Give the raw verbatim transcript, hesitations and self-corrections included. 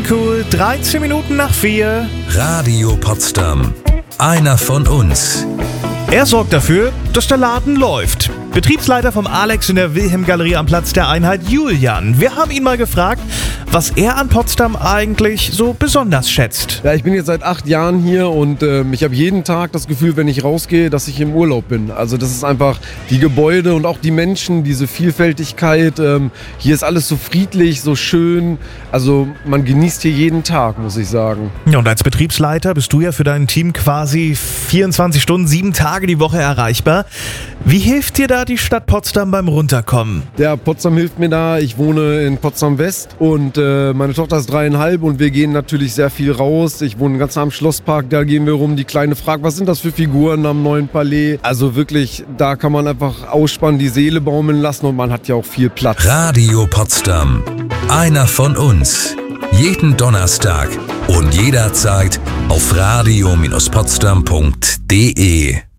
Cool, dreizehn Minuten nach vier. Radio Potsdam. Einer von uns. Er sorgt dafür, dass der Laden läuft. Betriebsleiter vom Alex in der Wilhelm-Galerie am Platz der Einheit, Julian. Wir haben ihn mal gefragt, was er an Potsdam eigentlich so besonders schätzt. Ja, ich bin jetzt seit acht Jahren hier und äh, ich habe jeden Tag das Gefühl, wenn ich rausgehe, dass ich im Urlaub bin. Also das ist einfach die Gebäude und auch die Menschen, diese Vielfältigkeit. Ähm, hier ist alles so friedlich, so schön. Also man genießt hier jeden Tag, muss ich sagen. Ja, und als Betriebsleiter bist du ja für dein Team quasi vierundzwanzig Stunden, sieben Tage die Woche erreichbar. Wie hilft dir da die Stadt Potsdam beim Runterkommen? Ja, Potsdam hilft mir da. Ich wohne in Potsdam West und äh, meine Tochter ist dreieinhalb und wir gehen natürlich sehr viel raus. Ich wohne ganz am Schlosspark, da gehen wir rum. Die Kleine fragt, was sind das für Figuren am neuen Palais? Also wirklich, da kann man einfach ausspannen, die Seele baumeln lassen und man hat ja auch viel Platz. Radio Potsdam. Einer von uns. Jeden Donnerstag und jederzeit auf radio Bindestrich potsdam punkt de.